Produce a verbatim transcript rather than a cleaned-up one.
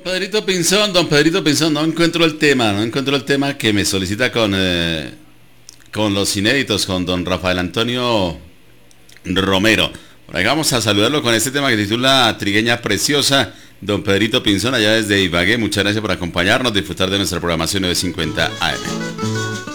Pedrito Pinzón, don Pedrito Pinzón, no encuentro el tema, no encuentro el tema que me solicita con, eh, con los inéditos, con don Rafael Antonio Romero. Por ahí vamos a saludarlo con este tema que titula Trigueña Preciosa, don Pedrito Pinzón, allá desde Ibagué. Muchas gracias por acompañarnos, disfrutar de nuestra programación nueve cincuenta A M.